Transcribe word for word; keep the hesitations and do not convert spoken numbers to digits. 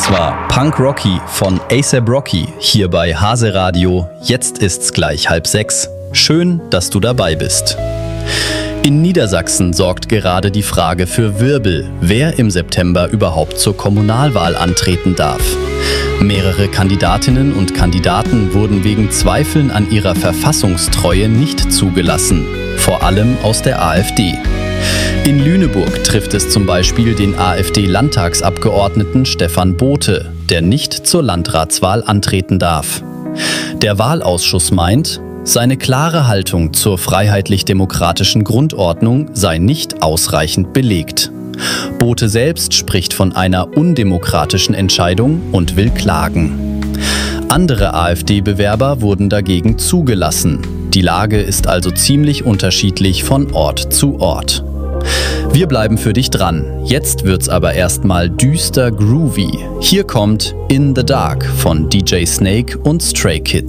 Das war Punk Rocky von A$AP Rocky hier bei Hase Radio. Jetzt ist's gleich halb sechs. Schön, dass du dabei bist. In Niedersachsen sorgt gerade die Frage für Wirbel, wer im September überhaupt zur Kommunalwahl antreten darf. Mehrere Kandidatinnen und Kandidaten wurden wegen Zweifeln an ihrer Verfassungstreue nicht zugelassen, vor allem aus der AfD. In Lüneburg trifft es zum Beispiel den AfD-Landtagsabgeordneten Stefan Bote, der nicht zur Landratswahl antreten darf. Der Wahlausschuss meint, seine klare Haltung zur freiheitlich-demokratischen Grundordnung sei nicht ausreichend belegt. Bote selbst spricht von einer undemokratischen Entscheidung und will klagen. Andere AfD-Bewerber wurden dagegen zugelassen. Die Lage ist also ziemlich unterschiedlich von Ort zu Ort. Wir bleiben für dich dran. Jetzt wird's aber erstmal düster groovy. Hier kommt In the Dark von D J Snake und Stray Kids.